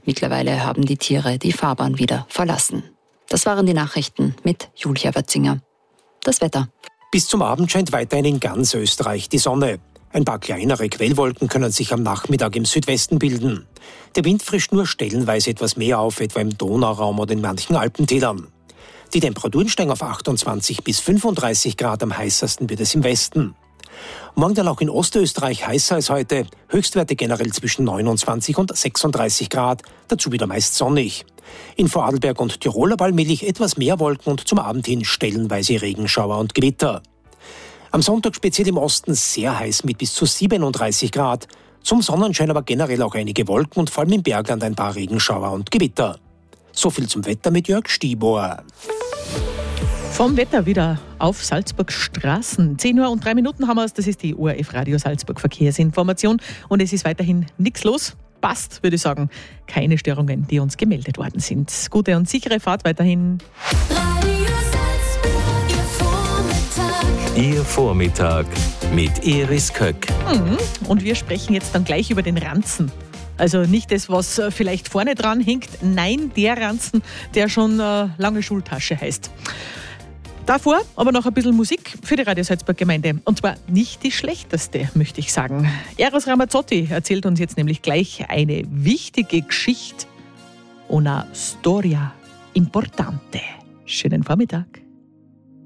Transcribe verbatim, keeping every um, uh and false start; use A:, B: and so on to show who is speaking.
A: Mittlerweile haben die Tiere die Fahrbahn wieder verlassen. Das waren die Nachrichten mit Julia Wötzinger. Das Wetter.
B: Bis zum Abend scheint weiterhin in ganz Österreich die Sonne. Ein paar kleinere Quellwolken können sich am Nachmittag im Südwesten bilden. Der Wind frischt nur stellenweise etwas mehr auf, etwa im Donauraum oder in manchen Alpentälern. Die Temperaturen steigen auf achtundzwanzig bis fünfunddreißig Grad, am heißesten wird es im Westen. Morgen dann auch in Ostösterreich heißer als heute, Höchstwerte generell zwischen neunundzwanzig und sechsunddreißig Grad, dazu wieder meist sonnig. In Vorarlberg und Tirol aber allmählich etwas mehr Wolken und zum Abend hin stellenweise Regenschauer und Gewitter. Am Sonntag speziell im Osten sehr heiß mit bis zu siebenunddreißig Grad. Zum Sonnenschein aber generell auch einige Wolken und vor allem im Bergland ein paar Regenschauer und Gewitter. So viel zum Wetter mit Jörg Stibor.
C: Vom Wetter wieder auf Salzburgs Straßen. zehn Uhr und drei Minuten haben wir es. Das ist die O R F Radio Salzburg Verkehrsinformation. Und es ist weiterhin nichts los. Passt, würde ich sagen. Keine Störungen, die uns gemeldet worden sind. Gute und sichere Fahrt weiterhin.
D: Ihr Vormittag mit Iris Köck.
C: Mhm. Und wir sprechen jetzt dann gleich über den Ranzen. Also nicht das, was vielleicht vorne dran hängt. Nein, der Ranzen, der schon äh, lange Schultasche heißt. Davor aber noch ein bisschen Musik für die Radio Salzburg Gemeinde. Und zwar nicht die schlechteste, möchte ich sagen. Eros Ramazzotti erzählt uns jetzt nämlich gleich eine wichtige Geschichte. Una storia importante. Schönen Vormittag.